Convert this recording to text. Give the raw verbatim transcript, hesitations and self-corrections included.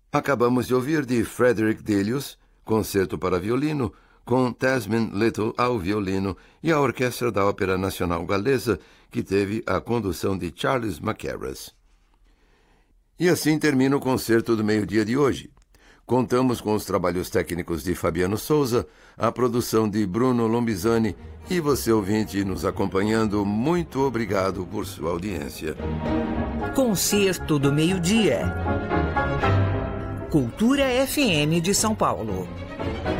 Acabamos de ouvir de Frederick Delius, Concerto para Violino, com Tasman Little ao violino e a Orquestra da Ópera Nacional Galesa, que teve a condução de Charles Mackerras. E assim termina o Concerto do Meio-Dia de hoje. Contamos com os trabalhos técnicos de Fabiano Souza, a produção de Bruno Lombizani e você, ouvinte, nos acompanhando. Muito obrigado por sua audiência. Concerto do Meio-Dia. Cultura F M de São Paulo.